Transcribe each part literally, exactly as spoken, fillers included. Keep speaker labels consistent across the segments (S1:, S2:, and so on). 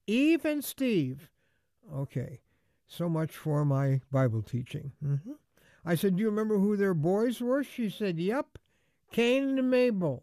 S1: Eve and Steve. Okay, so much for my Bible teaching. Mm-hmm. I said, do you remember who their boys were? She said, yep, Cain and Mabel.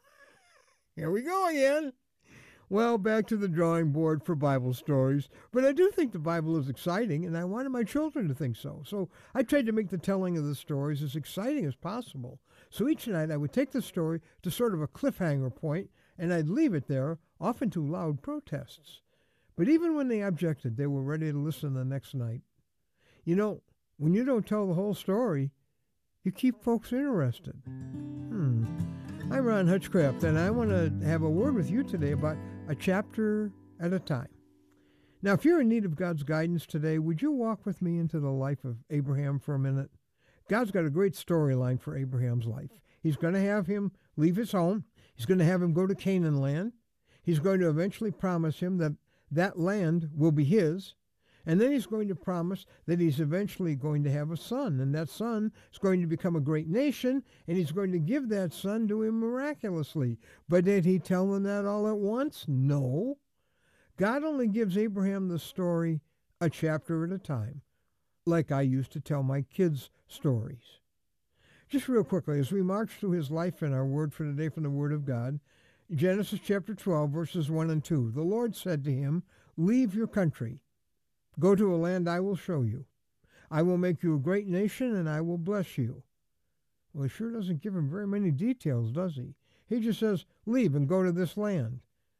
S1: Here we go again. Well, back to the drawing board for Bible stories. But I do think the Bible is exciting, and I wanted my children to think so. So I tried to make the telling of the stories as exciting as possible. So each night I would take the story to sort of a cliffhanger point, and I'd leave it there, often to loud protests. But even when they objected, they were ready to listen the next night. You know, when you don't tell the whole story, you keep folks interested. Hmm. I'm Ron Hutchcraft, and I want to have a word with you today about a chapter at a time. Now, if you're in need of God's guidance today, would you walk with me into the life of Abraham for a minute? God's got a great storyline for Abraham's life. He's going to have him leave his home. He's going to have him go to Canaan land. He's going to eventually promise him that that land will be his. And then he's going to promise that he's eventually going to have a son, and that son is going to become a great nation, and he's going to give that son to him miraculously. But did he tell him that all at once? No. God only gives Abraham the story a chapter at a time, like I used to tell my kids stories. Just real quickly, as we march through his life and our word for today from the Word of God, Genesis chapter twelve, verses one and two, the Lord said to him, leave your country. Go to a land I will show you. I will make you a great nation, and I will bless you. Well, he sure doesn't give him very many details, does he? He just says, leave and go to this land.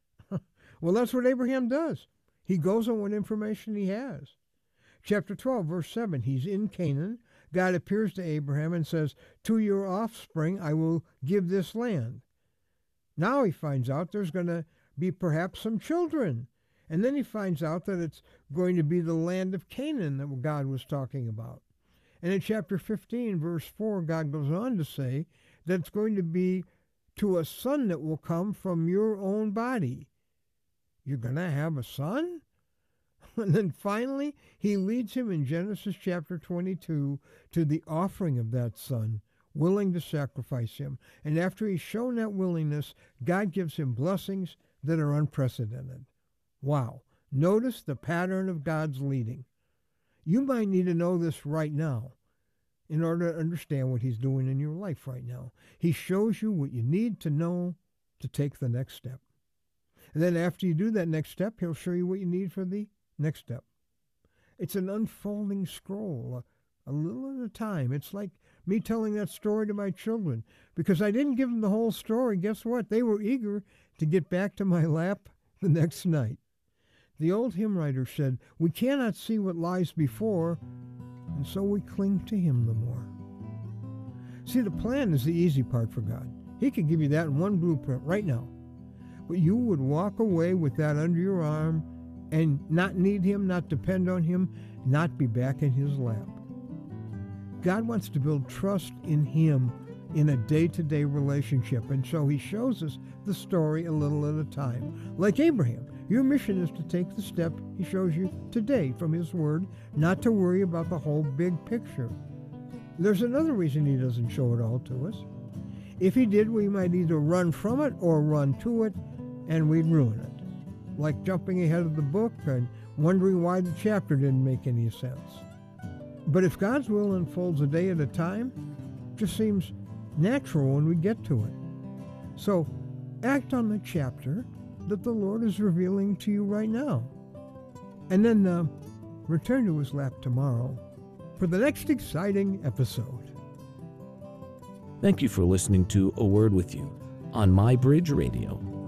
S1: Well, that's what Abraham does. He goes on what information he has. Chapter twelve, verse seven, he's in Canaan. God appears to Abraham and says, to your offspring I will give this land. Now he finds out there's going to be perhaps some children. And then he finds out that it's going to be the land of Canaan that God was talking about. And in chapter fifteen, verse four, God goes on to say that it's going to be to a son that will come from your own body. You're going to have a son? And then finally, he leads him in Genesis chapter twenty-two to the offering of that son, willing to sacrifice him. And after he's shown that willingness, God gives him blessings that are unprecedented. Wow. Notice the pattern of God's leading. You might need to know this right now in order to understand what he's doing in your life right now. He shows you what you need to know to take the next step. And then after you do that next step, he'll show you what you need for the next step. It's an unfolding scroll, a, a little at a time. It's like me telling that story to my children. Because I didn't give them the whole story, guess what? They were eager to get back to my lap the next night. The old hymn writer said, we cannot see what lies before, and so we cling to him the more. See, the plan is the easy part for God. He could give you that in one blueprint right now. But you would walk away with that under your arm and not need him, not depend on him, not be back in his lap. God wants to build trust in him in a day-to-day relationship, and so he shows us the story a little at a time. Like Abraham, your mission is to take the step he shows you today from his word, not to worry about the whole big picture. There's another reason he doesn't show it all to us. If he did, we might either run from it or run to it, and we'd ruin it. Like jumping ahead of the book and wondering why the chapter didn't make any sense. But if God's will unfolds a day at a time, it just seems natural when we get to it. So act on the chapter that the Lord is revealing to you right now. And then uh, return to his lap tomorrow for the next exciting episode.
S2: Thank you for listening to A Word With You on My Bridge Radio.